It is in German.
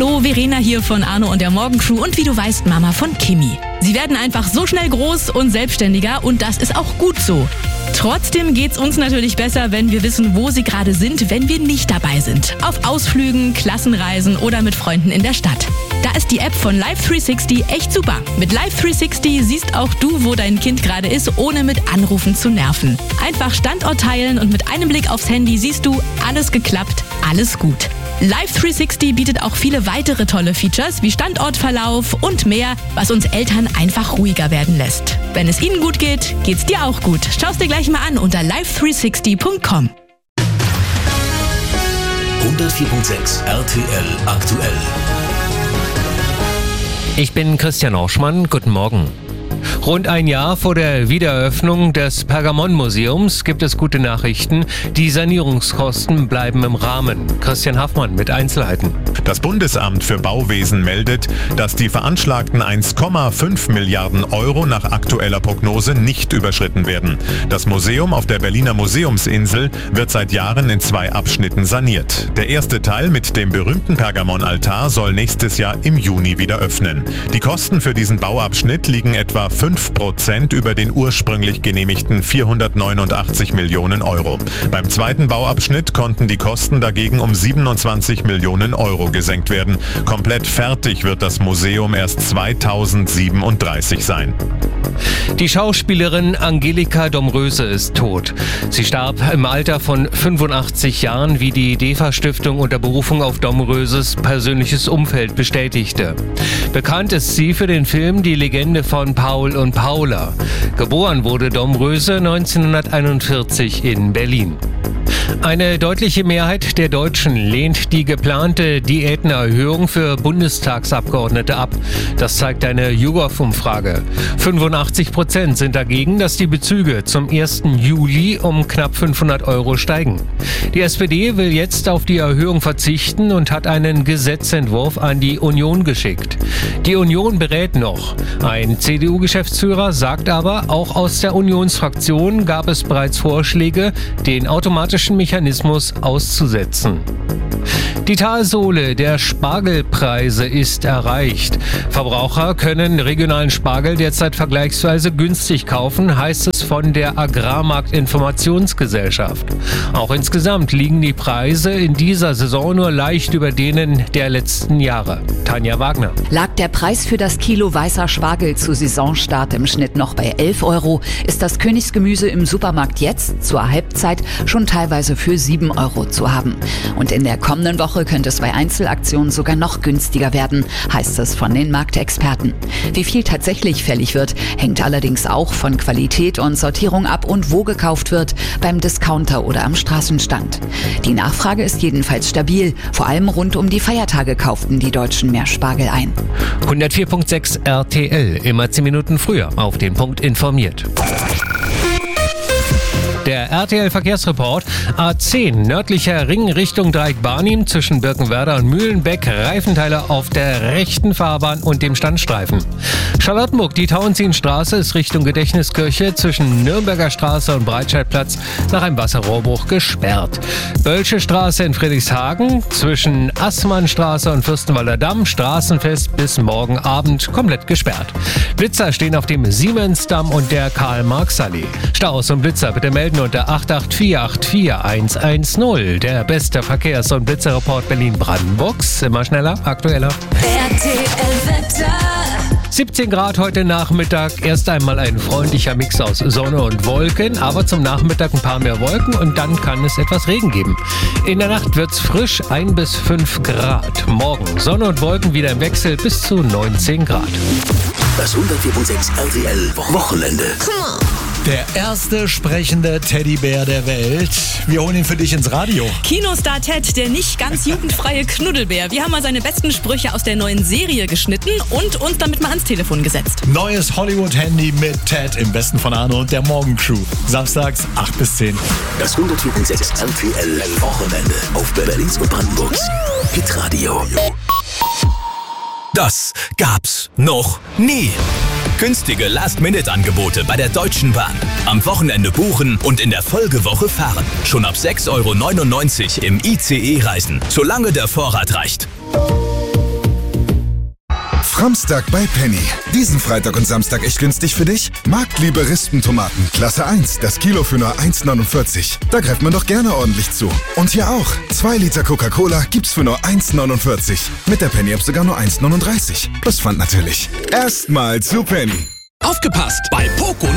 Hallo, Verena hier von Arno und der Morgencrew und wie du weißt, Mama von Kimi. Sie werden einfach so schnell groß und selbstständiger und das ist auch gut so. Trotzdem geht's uns natürlich besser, wenn wir wissen, wo sie gerade sind, wenn wir nicht dabei sind. Auf Ausflügen, Klassenreisen oder mit Freunden in der Stadt. Da ist die App von Life360 echt super. Mit Life360 siehst auch du, wo dein Kind gerade ist, ohne mit Anrufen zu nerven. Einfach Standort teilen und mit einem Blick aufs Handy siehst du, alles geklappt, alles gut. Life360 bietet auch viele weitere tolle Features wie Standortverlauf und mehr, was uns Eltern einfach ruhiger werden lässt. Wenn es ihnen gut geht, geht's dir auch gut. Schau's dir gleich mal an unter life360.com. 104.6 RTL aktuell. Ich bin Christian Orschmann, guten Morgen. Rund ein Jahr vor der Wiedereröffnung des Pergamon-Museums gibt es gute Nachrichten. Die Sanierungskosten bleiben im Rahmen. Christian Haffmann mit Einzelheiten. Das Bundesamt für Bauwesen meldet, dass die veranschlagten 1,5 Milliarden Euro nach aktueller Prognose nicht überschritten werden. Das Museum auf der Berliner Museumsinsel wird seit Jahren in 2 Abschnitten saniert. Der erste Teil mit dem berühmten Pergamon-Altar soll nächstes Jahr im Juni wieder öffnen. Die Kosten für diesen Bauabschnitt liegen etwa 5% über den ursprünglich genehmigten 489 Millionen Euro. Beim zweiten Bauabschnitt konnten die Kosten dagegen um 27 Millionen Euro gesenkt werden. Komplett fertig wird das Museum erst 2037 sein. Die Schauspielerin Angelika Domröse ist tot. Sie starb im Alter von 85 Jahren, wie die DEFA-Stiftung unter Berufung auf Domröses persönliches Umfeld bestätigte. Bekannt ist sie für den Film Die Legende von Paul und Paula. Geboren wurde Domröse 1941 in Berlin. Eine deutliche Mehrheit der Deutschen lehnt die geplante Diätenerhöhung für Bundestagsabgeordnete ab. Das zeigt eine YouGov-Umfrage. 85% sind dagegen, dass die Bezüge zum 1. Juli um knapp 500 Euro steigen. Die SPD will jetzt auf die Erhöhung verzichten und hat einen Gesetzentwurf an die Union geschickt. Die Union berät noch. Ein CDU-Geschäftsführer sagt aber, auch aus der Unionsfraktion gab es bereits Vorschläge, den automatischen Mechanismus auszusetzen. Die Talsohle der Spargelpreise ist erreicht. Verbraucher können regionalen Spargel derzeit vergleichsweise günstig kaufen, heißt es von der Agrarmarktinformationsgesellschaft. Auch insgesamt liegen die Preise in dieser Saison nur leicht über denen der letzten Jahre. Tanja Wagner. Lag der Preis für das Kilo weißer Spargel zu Saisonstart im Schnitt noch bei 11 Euro, ist das Königsgemüse im Supermarkt jetzt zur Halbzeit schon teilweise für 7 Euro zu haben. Und in der kommenden Woche könnte es bei Einzelaktionen sogar noch günstiger werden, heißt es von den Marktexperten. Wie viel tatsächlich fällig wird, hängt allerdings auch von Qualität und Sortierung ab und wo gekauft wird, beim Discounter oder am Straßenstand. Die Nachfrage ist jedenfalls stabil. Vor allem rund um die Feiertage kauften die Deutschen mehr Spargel ein. 104.6 RTL, immer 10 Minuten früher auf den Punkt informiert. Der RTL-Verkehrsreport: A10 nördlicher Ring Richtung Dreieck Barnim zwischen Birkenwerder und Mühlenbeck, Reifenteile auf der rechten Fahrbahn und dem Standstreifen. Charlottenburg, die Tauentzienstraße ist Richtung Gedächtniskirche zwischen Nürnberger Straße und Breitscheidplatz nach einem Wasserrohrbruch gesperrt. Bölsche Straße in Friedrichshagen zwischen Assmannstraße und Fürstenwalder Damm, Straßenfest bis morgen Abend komplett gesperrt. Blitzer stehen auf dem Siemensdamm und der Karl-Marx-Allee. Staus und Blitzer bitte melden unter 884844110. Der beste Verkehrs- und Blitzerreport Berlin-Brandenburgs. Immer schneller, aktueller. RTL-Wetter. 17 Grad heute Nachmittag. Erst einmal ein freundlicher Mix aus Sonne und Wolken, aber zum Nachmittag ein paar mehr Wolken und dann kann es etwas Regen geben. In der Nacht wird's frisch, 1 bis 5 Grad. Morgen Sonne und Wolken wieder im Wechsel bis zu 19 Grad. Das 104.6 RTL Wochenende. Der erste sprechende Teddybär der Welt. Wir holen ihn für dich ins Radio. Kinostar Ted, der nicht ganz jugendfreie Knuddelbär. Wir haben mal seine besten Sprüche aus der neuen Serie geschnitten und uns damit mal ans Telefon gesetzt. Neues Hollywood-Handy mit Ted im Besten von Arno und der Morgencrew. Samstags 8 bis 10. Das 104.6 RTL Wochenende auf Berlins und Brandenburgs Hitradio. Das gab's noch nie. Günstige Last-Minute-Angebote bei der Deutschen Bahn. Am Wochenende buchen und in der Folgewoche fahren. Schon ab 6,99 € im ICE reisen, solange der Vorrat reicht. Framstag bei Penny. Diesen Freitag und Samstag echt günstig für dich? Marktliebe Rispentomaten, Klasse 1, das Kilo für nur 1,49. Da greift man doch gerne ordentlich zu. Und hier auch. 2 Liter Coca-Cola gibt's für nur 1,49. Mit der Penny-App sogar nur 1,39. Plus Pfand natürlich. Erstmal zu Penny. Aufgepasst! Bei Poco